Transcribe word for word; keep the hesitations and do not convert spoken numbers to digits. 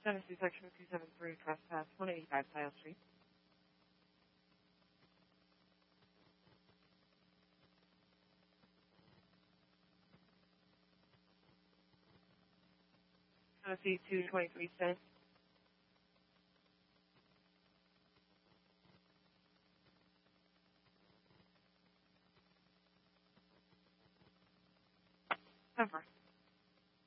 Tennessee Section two seventy-three, trespass, one eighty-five Tile Street. Tennessee two twenty-three, cent. Ever.